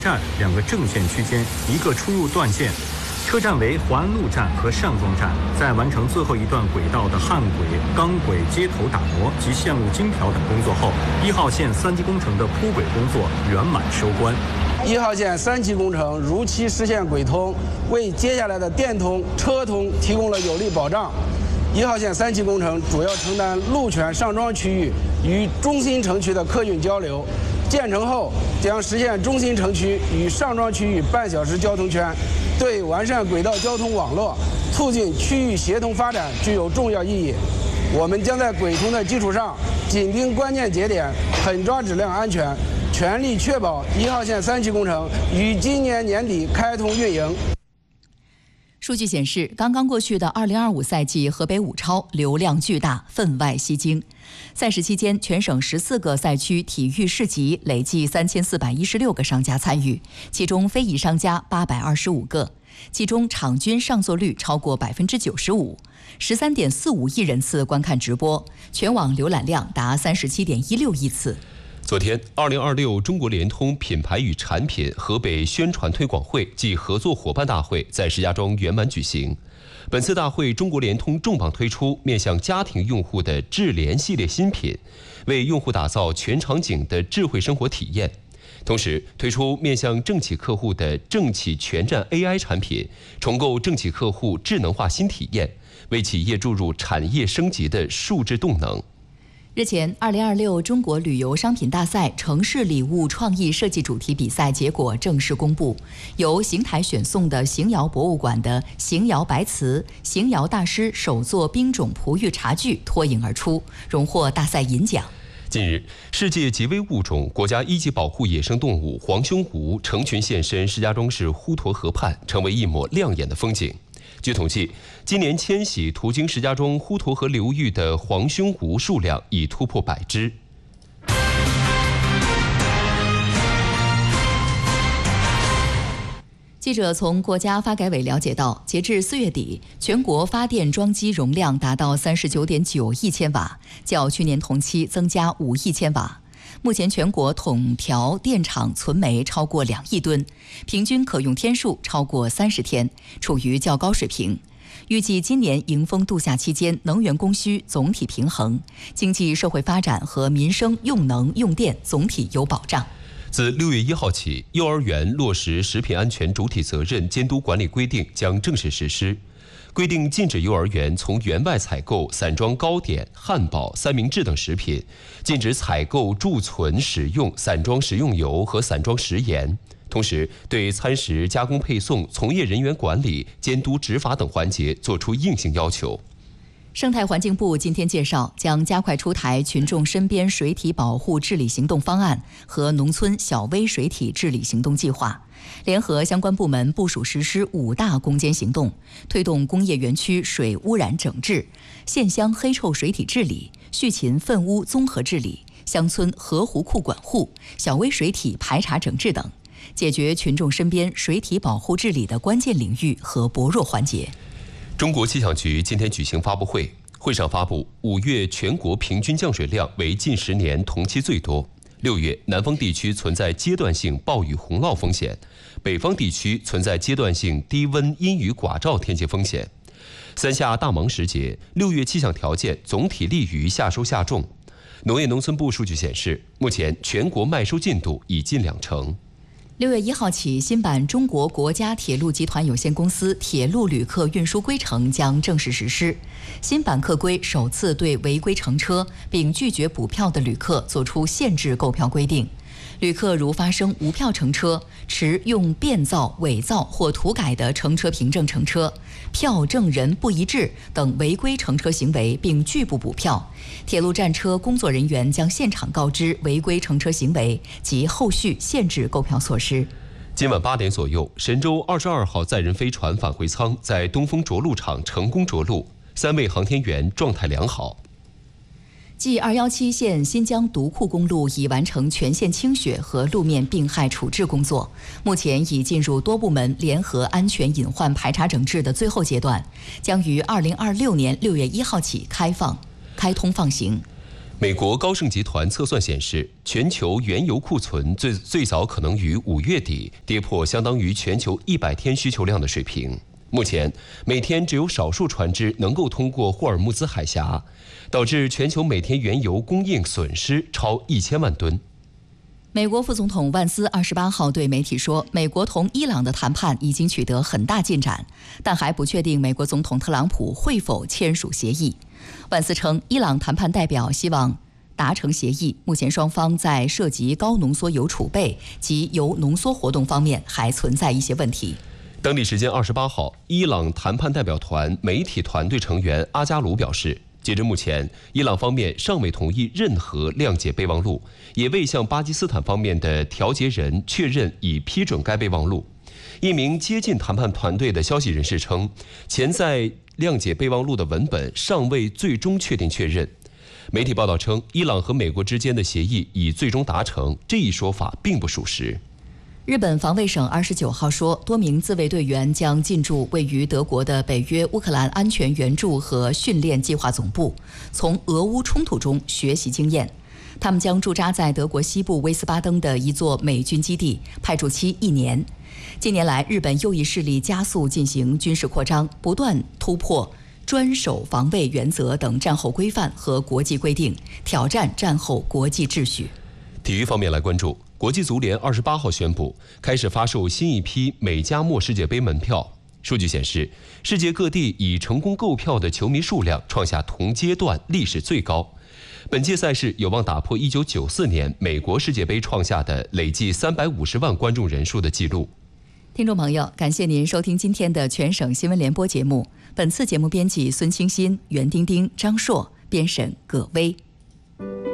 站两个正线区间一个出入断线。车站为环路站和上庄站，在完成最后一段轨道的焊轨、钢轨、接头打磨及线路精调等工作后，1号线3期工程的铺轨工作圆满收官。 1号线3期工程如期实现轨通，为接下来的电通、车通提供了有力保障。1号线3期工程主要承担路权上庄区域与中心城区的客运交流。建成后将实现中心城区与上庄区域半小时交通圈，对完善轨道交通网络、促进区域协同发展具有重要意义。我们将在轨通的基础上，紧盯关键节点，狠抓质量安全，全力确保1号线3期工程于今年年底开通运营。 数据显示，刚刚过去的2025赛季河北五超流量巨大，分外吸睛。赛事期间，全省14个赛区体育市集累计3416个商家参与，其中非遗商家825个，其中场均上座率超过95%，13.45亿人次观看直播，全网浏览量达37.16亿次。 昨天，2026中国联通品牌与产品河北宣传推广会暨合作伙伴大会在石家庄圆满举行。本次大会，中国联通重磅推出面向家庭用户的智联系列新品，为用户打造全场景的智慧生活体验。同时，推出面向政企客户的政企全站 AI 产品，重构政企客户智能化新体验，为企业注入产业升级的数字动能。 日前，2026中国旅游商品大赛城市礼物创意设计主题比赛结果正式公布，由邢台选送的邢窑博物馆的邢窑白瓷、邢窑大师首座冰种璞玉茶具脱颖而出，荣获大赛银奖。 近日，世界极危物种、国家1级保护野生动物黄胸鹜成群现身石家庄市滹沱河畔，成为一抹亮眼的风景。据统计，今年迁徙途经石家庄滹沱河流域的黄胸鹜数量已突破100只。 记者从国家发改委了解到，截至4月底，全国发电装机容量达到39.9亿千瓦，较去年同期增加5亿千瓦。目前全国统调电厂存煤超过2亿吨，平均可用天数超过30天，处于较高水平。预计今年迎风度夏期间，能源供需总体平衡，经济社会发展和民生用能用电总体有保障。 自6月1号起，幼儿园落实食品安全主体责任监督管理规定将正式实施。规定禁止幼儿园从园外采购散装糕点、汉堡、三明治等食品，禁止采购、贮存、使用散装食用油和散装食盐。同时，对餐食加工配送从业人员管理、监督执法等环节作出硬性要求。 生态环境部今天介绍，将加快出台群众身边水体保护治理行动方案和农村小微水体治理行动计划，联合相关部门部署实施5大攻坚行动，推动工业园区水污染整治、县乡黑臭水体治理、畜禽粪污综合治理、乡村河湖库管护、小微水体排查整治等，解决群众身边水体保护治理的关键领域和薄弱环节。 中国气象局今天举行发布会，会上发布5月全国平均降水量为近10年同期最多。6月，南方地区存在阶段性暴雨洪涝风险，北方地区存在阶段性低温阴雨寡照天气风险。3夏大忙时节，6月气象条件总体利于夏收夏种。农业农村部数据显示，目前全国麦收进度已近20%。 6月1号起，新版中国国家铁路集团有限公司铁路旅客运输规程将正式实施。新版客规首次对违规乘车并拒绝补票的旅客作出限制购票规定。旅客如发生无票乘车、持用变造、伪造或涂改的乘车凭证乘车、票证人不一致等违规乘车行为并拒不补票，铁路站车工作人员将现场告知违规乘车行为及后续限制购票措施。 今晚8点左右，神舟22号载人飞船返回舱在东风着陆场成功着陆，3位航天员状态良好。 G217线新疆独库公路已完成全线清雪和路面病害处置工作，目前已进入多部门联合安全隐患排查整治的最后阶段，将于2026年6月1号起开通放行。 美国高盛集团测算显示，全球原油库存最早可能于5月底跌破相当于全球100天需求量的水平。目前，每天只有少数船只能够通过霍尔木兹海峡，导致全球每天原油供应损失超1000万吨。 美国副总统万斯28号对媒体说，美国同伊朗的谈判已经取得很大进展，但还不确定美国总统特朗普会否签署协议。万斯称，伊朗谈判代表希望达成协议，目前双方在涉及高浓缩铀储备及铀浓缩活动方面还存在一些问题。 当地时间28号，伊朗谈判代表团媒体团队成员阿加鲁表示，截至目前，伊朗方面尚未同意任何谅解备忘录，也未向巴基斯坦方面的调解人确认已批准该备忘录。一名接近谈判团队的消息人士称，潜在谅解备忘录的文本尚未最终确认。媒体报道称，伊朗和美国之间的协议已最终达成，这一说法并不属实。 日本防卫省29号说，多名自卫队员将进驻位于德国的北约乌克兰安全援助和训练计划总部，从俄乌冲突中学习经验。他们将驻扎在德国西部威斯巴登的一座美军基地，派驻期1年。近年来，日本右翼势力加速进行军事扩张，不断突破专守防卫原则等战后规范和国际规定，挑战战后国际秩序。 体育方面来关注，国际足联28号宣布开始发售新一批美加墨世界杯门票。数据显示，世界各地已成功购票的球迷数量创下同阶段历史最高。本届赛事有望打破1994年美国世界杯创下的累计350万观众人数的纪录。 听众朋友，感谢您收听今天的全省新闻联播节目。本次节目编辑孙清新、袁丁丁、张硕，编审葛薇。